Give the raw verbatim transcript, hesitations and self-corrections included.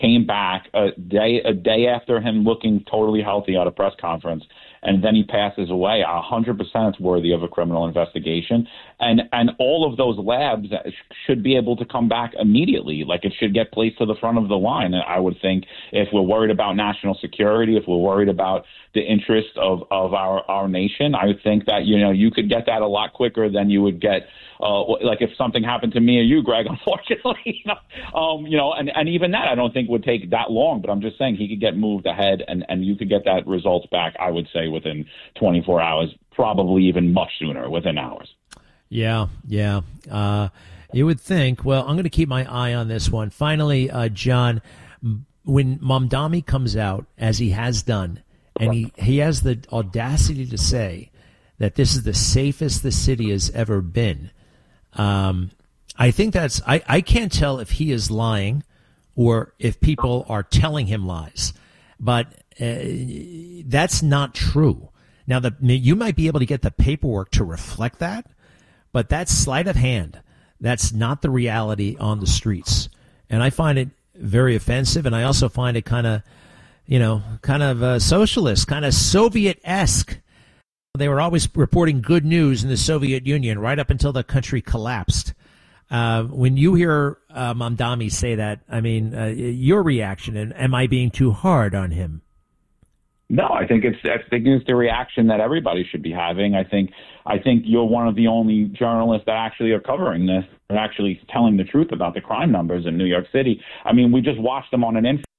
came back a day a day after him looking totally healthy at a press conference, and then he passes away. A hundred percent, it's worthy of a criminal investigation, and and all of those labs should be able to come back immediately. Like, it should get placed to the front of the line. I would think, if we're worried about national security, if we're worried about the interest of of our our nation, I would think that, you know, you could get that a lot quicker than you would get. Uh, like if something happened to me or you, Greg, unfortunately, you know, um, you know, and, and even that I don't think would take that long. But I'm just saying he could get moved ahead, and, and you could get that results back, I would say, within twenty-four hours, probably even much sooner, within hours. Yeah, yeah. Uh, you would think. Well, I'm going to keep my eye on this one. Finally, uh, John, when Mamdani comes out, as he has done, and he, he has the audacity to say that this is the safest the city has ever been, Um, I think that's, I, I can't tell if he is lying or if people are telling him lies, but uh, that's not true. Now, the, you might be able to get the paperwork to reflect that, but that's sleight of hand. That's not the reality on the streets. And I find it very offensive, and I also find it kind of, you know, kind of uh, socialist, kind of Soviet-esque. They were always reporting good news in the Soviet Union right up until the country collapsed. Uh, when you hear uh, Mamdani say that, I mean, uh, your reaction, and am I being too hard on him? No, I think it's I think it's the reaction that everybody should be having. I think I think you're one of the only journalists that actually are covering this and actually telling the truth about the crime numbers in New York City. I mean, we just watched them on an